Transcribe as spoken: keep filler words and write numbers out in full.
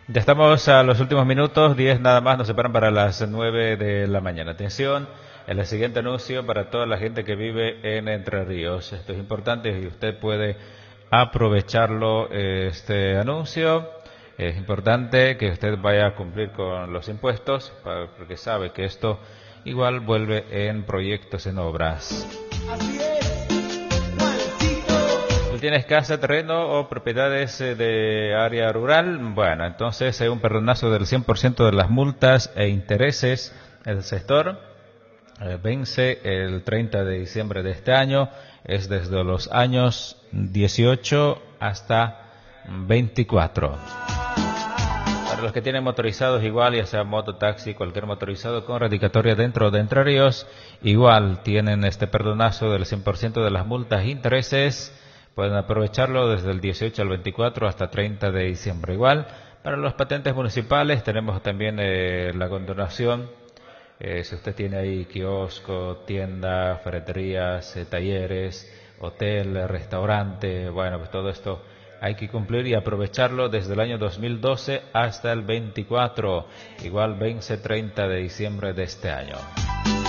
Ya estamos a los últimos minutos, diez nada más nos separan para las nueve de la mañana. Atención, en el siguiente anuncio para toda la gente que vive en Entre Ríos. Esto es importante y usted puede aprovecharlo, este anuncio. Es importante que usted vaya a cumplir con los impuestos, porque sabe que esto igual vuelve en proyectos, en obras. Así es, Juancito. ¿Tú tienes casa, terreno o propiedades de área rural? Bueno, entonces hay un perdonazo del cien por ciento de las multas e intereses. El sector eh, vence el treinta de diciembre de este año. Es desde los años dieciocho hasta veinticuatro. Para los que tienen motorizados igual, ya sea moto, taxi, cualquier motorizado con radicatoria dentro de Entre Ríos, igual tienen este perdonazo del cien por ciento de las multas e intereses. Pueden aprovecharlo desde el dieciocho al veinticuatro hasta treinta de diciembre. Igual, para los patentes municipales tenemos también eh, la condonación. Eh, si usted tiene ahí kiosco, tienda, ferreterías, eh, talleres, hotel, restaurante, bueno, pues todo esto hay que cumplir y aprovecharlo desde el año dos mil doce hasta el veinticuatro. Igual vence treinta de diciembre de este año.